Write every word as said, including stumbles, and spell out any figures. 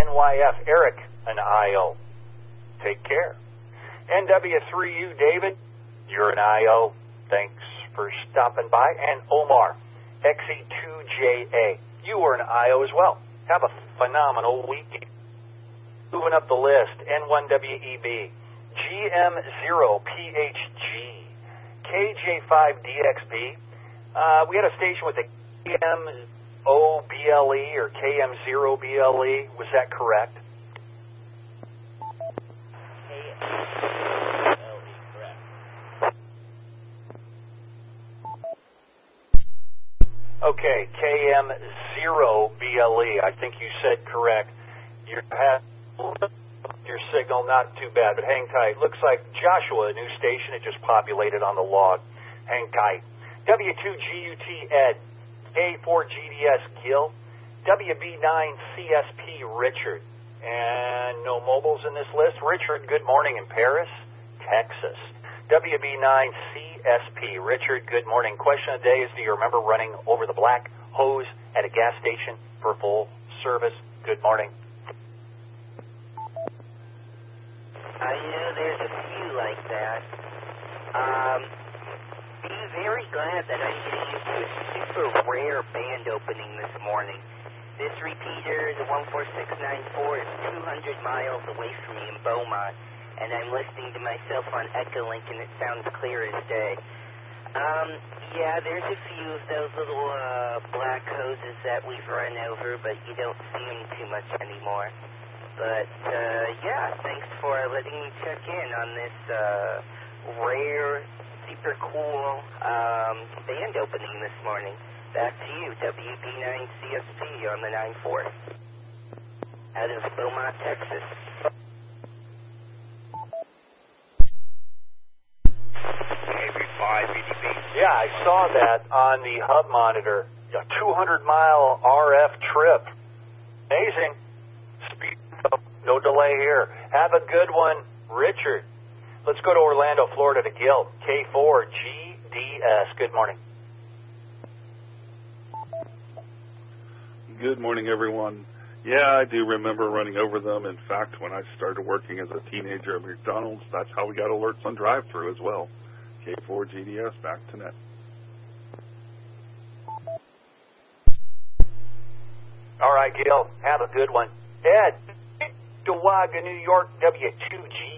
N Y F, Eric, an I O. Take care. N W three U, David, you're an I O. Thanks for stopping by. And Omar, X E two J A, you are an I O as well. Have a phenomenal week. Moving up the list, N one W E B, G M zero P H G, K J five D X B. Uh, we had a station with a K M O B L E or K M zero B L E. Was that correct? K M zero B L E, correct. Okay, K M zero B L E. I think you said correct. You have your signal, not too bad, but hang tight. Looks like Joshua, a new station, it just populated on the log. Hang tight. W two G U T Ed, A four G D S Gil, W B nine C S P Richard, and no mobiles in this list. Richard, good morning in Paris, Texas. W B nine C S P Richard, good morning. Question of the day is, do you remember running over the black hose at a gas station for full service? Good morning. I know there's a few like that. Um, be very glad that I'm getting into a super rare band opening this morning. This repeater, the one four six nine four, is two hundred miles away from me in Beaumont, and I'm listening to myself on Echolink, and it sounds clear as day. Um, yeah, there's a few of those little uh, black hoses that we've run over, but you don't see them too much anymore. But, uh, yeah, thanks for letting me check in on this uh, rare, super cool um, band opening this morning. Back to you, W B nine C S P on the nine four, out of Beaumont, Texas. Yeah, I saw that on the hub monitor. A two hundred mile R F trip. Amazing. Speed, no delay here. Have a good one, Richard. Let's go to Orlando, Florida to Gil. K four G D S. Good morning. Good morning, everyone. Yeah, I do remember running over them. In fact, when I started working as a teenager at McDonald's, that's how we got alerts on drive-thru as well. K four G D S, back to net. All right, Gil, have a good one. Ed, Dawaga, New York, W two G